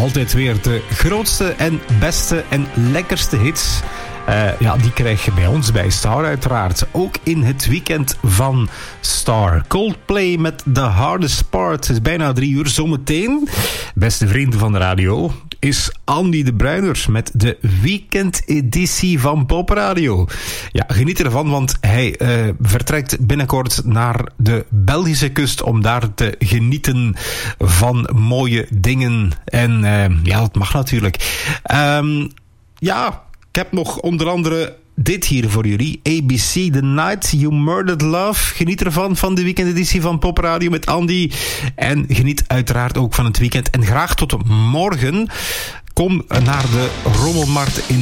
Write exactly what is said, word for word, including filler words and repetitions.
altijd weer de grootste en beste en lekkerste hits. Uh, ja, die krijg je bij ons bij Star uiteraard. Ook in het weekend van Star. Coldplay met The Hardest Part. Het is bijna drie uur zometeen. Beste vrienden van de radio, is Andy de Bruiner met de weekendeditie van Pop Radio. Ja, geniet ervan, want hij uh, vertrekt binnenkort naar de Belgische kust om daar te genieten van mooie dingen. En uh, ja, dat mag natuurlijk. Um, ja... Ik heb nog onder andere dit hier voor jullie. A B C, The Night You Murdered Love. Geniet ervan, van de weekendeditie van Pop Radio met Andy. En geniet uiteraard ook van het weekend. En graag tot morgen. Kom naar de Rommelmarkt in